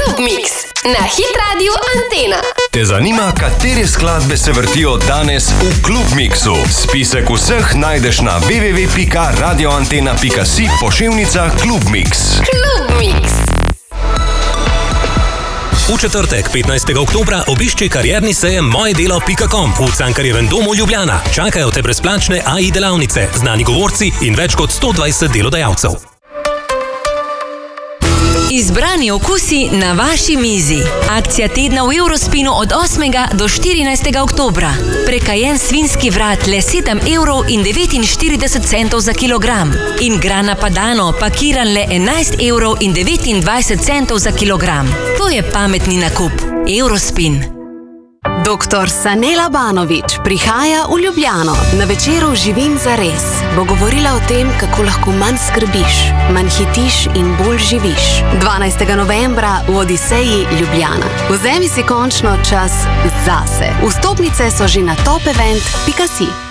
Klub Mix na Hit Radio Antena. Te zanima, katere skladbe se vrtijo danes v Klub Mixu? Spisek vseh najdeš na www.radioantena.si/Klub Mix. Klub Mix. V četrtek, 15. oktobra, obišči karierni sejem mojedelo.com v Cankarjevem domu Ljubljana. Čakajo te brezplačne AI delavnice, znani govorci in več kot 120 delodajalcev. Izbrani okusi na vaši mizi. Akcija tedna v Eurospinu od 8. do 14. oktobra. Prekajen svinski vrat le 7,49 € za kilogram. In grana padano pakiran le 11,29 € za kilogram. To je pametni nakup. Eurospin. Dr. Sanela Banović prihaja v Ljubljano. Na večeru Živim zares bo govorila o tem, kako lahko manj skrbiš, manj hitiš in bolj živiš. 12. novembra v Odiseji Ljubljana. Vzemi si končno čas zase. Vstopnice so že na topevent.si.